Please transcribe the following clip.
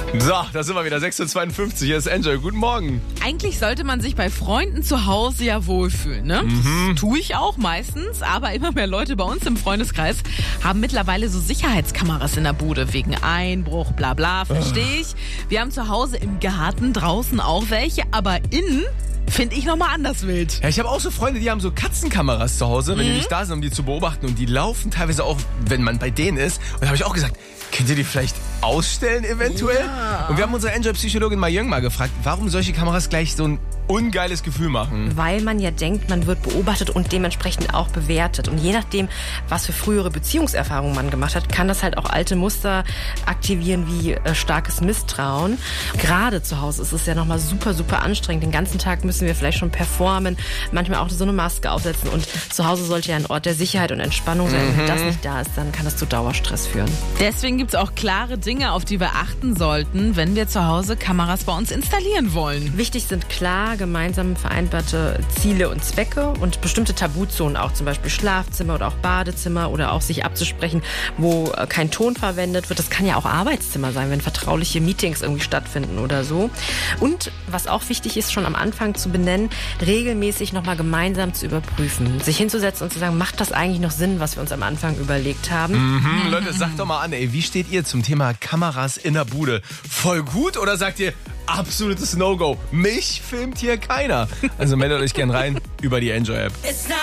So, da sind wir wieder, 6.52 Uhr, hier ist Enjoy. Guten Morgen. Eigentlich sollte man sich bei Freunden zu Hause ja wohlfühlen, ne? Das tue ich auch meistens, aber immer mehr Leute bei uns im Freundeskreis haben mittlerweile so Sicherheitskameras in der Bude wegen Einbruch, bla bla, verstehe ich. Wir haben zu Hause im Garten draußen auch welche, aber innen finde ich nochmal anders wild. Ja, ich habe auch so Freunde, die haben so Katzenkameras zu Hause, wenn die nicht da sind, um die zu beobachten. Und die laufen teilweise auch, wenn man bei denen ist. Und da habe ich auch gesagt, könnt ihr die vielleicht ausstellen eventuell? Ja. Und wir haben unsere Enjoy-Psychologin Mayung mal gefragt, warum solche Kameras gleich so ein ungeiles Gefühl machen. Weil man ja denkt, man wird beobachtet und dementsprechend auch bewertet. Und je nachdem, was für frühere Beziehungserfahrungen man gemacht hat, kann das halt auch alte Muster aktivieren wie starkes Misstrauen. Gerade zu Hause ist es ja nochmal super, super anstrengend. Den ganzen Tag müssen wir vielleicht schon performen, manchmal auch so eine Maske aufsetzen. Und zu Hause sollte ja ein Ort der Sicherheit und Entspannung sein. Wenn das nicht da ist, dann kann das zu Dauerstress führen. Deswegen gibt es auch klare Dinge, auf die wir achten sollten, wenn wir zu Hause Kameras bei uns installieren wollen. Wichtig sind klar gemeinsam vereinbarte Ziele und Zwecke und bestimmte Tabuzonen, auch zum Beispiel Schlafzimmer oder auch Badezimmer oder auch sich abzusprechen, wo kein Ton verwendet wird. Das kann ja auch Arbeitszimmer sein, wenn vertrauliche Meetings irgendwie stattfinden oder so. Und was auch wichtig ist, schon am Anfang zu benennen, regelmäßig nochmal gemeinsam zu überprüfen. Sich hinzusetzen und zu sagen, macht das eigentlich noch Sinn, was wir uns am Anfang überlegt haben? Leute, sagt doch mal an, ey, wie steht ihr zum Thema Kameras in der Bude? Voll gut oder sagt ihr, absolutes No-Go? Mich filmt hier keiner. Also meldet euch gern rein über die Enjoy-App.